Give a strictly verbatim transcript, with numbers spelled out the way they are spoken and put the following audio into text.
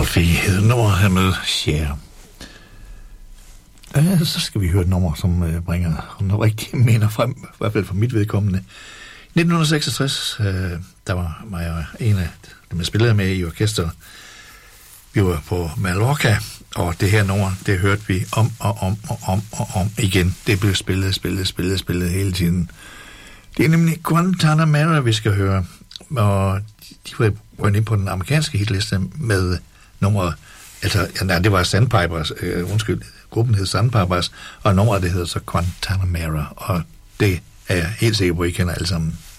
Alfie hedder nummer her med Share. Ja, så skal vi høre et nummer, som øh, bringer noget rigtig mener frem, i hvert fald for mit vedkommende. nitten seksogtres, øh, der var mig og en af dem, jeg spillede med i orkester. Vi var på Mallorca, og det her nummer, det hørte vi om og om og om og om igen. Det blev spillet, spillet, spillet, spillet hele tiden. Det er nemlig Guantanamera, vi skal høre. Og de var rundt ind på den amerikanske hitliste med nummeret, altså, ja, nej, det var Sandpipers, øh, undskyld, gruppen hed Sandpipers, og nummeret, det hedder så Guantanamera, og det er jeg helt sikker på, I kender alle sammen.